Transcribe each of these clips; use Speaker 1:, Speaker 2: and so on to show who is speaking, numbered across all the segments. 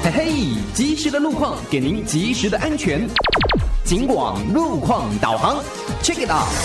Speaker 1: 嘿嘿，及时的路况给您及时的安全。警广路况导航 ，Check it out。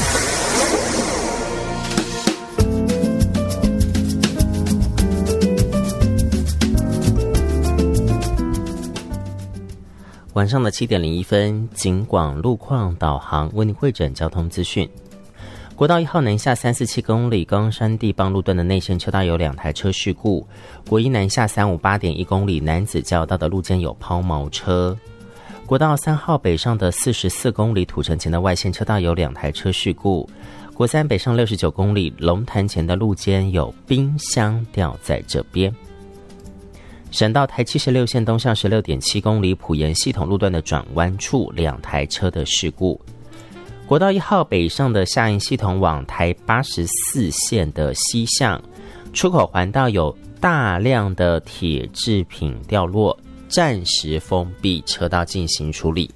Speaker 2: 晚上的7点01分，警广路况导航为您汇整交通资讯。国道1号南下347公里冈山地磅路段的内线车道有2台车事故，国一南下358.1公里南子交道的路肩有抛锚车。国道3号北上的44公里土城前的外线车道有2台车事故，国三北上69公里龙潭前的路肩有冰箱掉在这边。省道台76线东向16.7公里埔盐系统路段的转弯处2台车的事故。国道1号北上的下营系统往台84线的西向出口环道有大量的铁制品掉落，暂时封闭车道进行处理。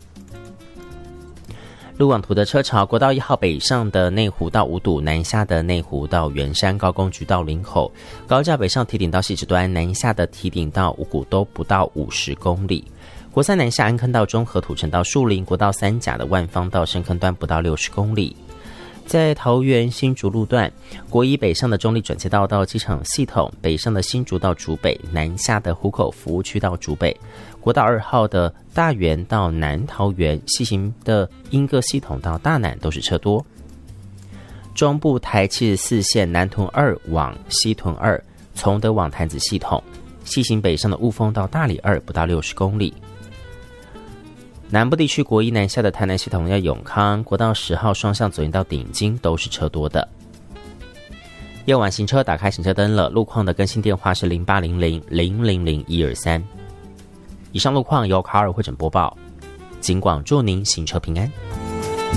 Speaker 2: 路网图的车潮，国道1号北上的内湖到五堵，南下的内湖到圆山高工局到林口，高架北上堤顶到汐止端，南下的堤顶到五股都不到50公里。国三南下安坑到中和土城到树林，国道3甲的万芳到深坑端不到60公里。在桃园新竹路段，国一北上的中立转接道到机场系统，北上的新竹到竹北，南下的湖口服务区到竹北。国道2号的大园到南桃园，西行的莺歌系统到大南都是车多。中部台74线南屯2往西屯2，从德往潭子系统，西行北上的雾峰到大里2不到60公里。南部地区国一南下的台南系统要永康，国道10号双向左营到顶金都是车多的。夜晚行车打开行车灯了，路况的更新电话是0800000123。以上路况由卡尔汇整播报，警广祝您行车平安。